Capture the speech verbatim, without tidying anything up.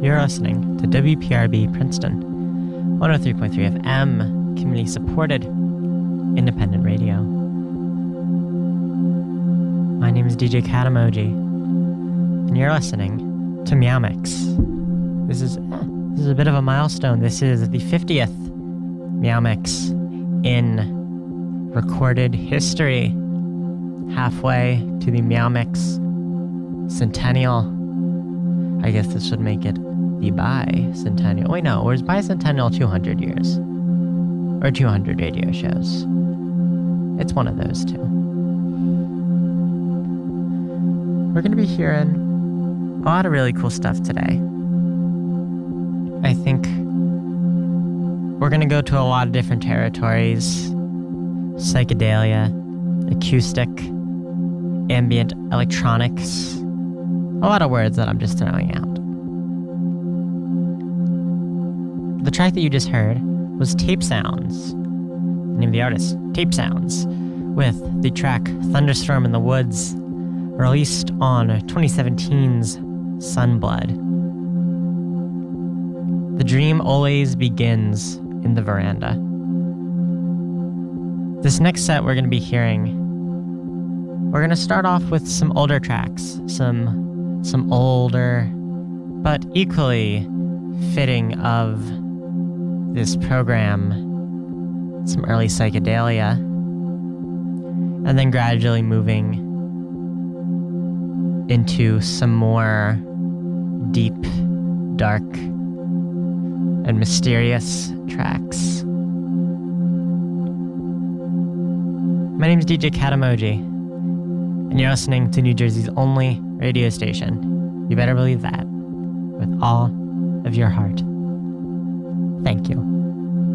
You're listening to W P R B Princeton, one oh three point three F M, community-supported, independent radio. My name is D J Katamoji, and you're listening to Meow Mix. This is, eh, this is a bit of a milestone. This is the fiftieth Meow Mix in recorded history, halfway to the Meow Mix centennial. I guess this would make it the bicentennial. Wait, no, or is bicentennial two hundred years? Or two hundred radio shows? It's one of those two. We're going to be hearing a lot of really cool stuff today. I think we're going to go to a lot of different territories. Psychedelia, acoustic, ambient electronics. A lot of words that I'm just throwing out. The track that you just heard was Tape Sounds. The name of the artist, Tape Sounds, with the track Thunderstorm in the Woods, released on twenty seventeen's Sunblood. The dream always begins in the veranda. This next set we're going to be hearing, we're going to start off with some older tracks, some some older but equally fitting of this program, some early psychedelia, and then gradually moving into some more deep, dark, and mysterious tracks. My name is D J Katamoji, and you're listening to New Jersey's only radio station. You better believe that with all of your heart. Thank you.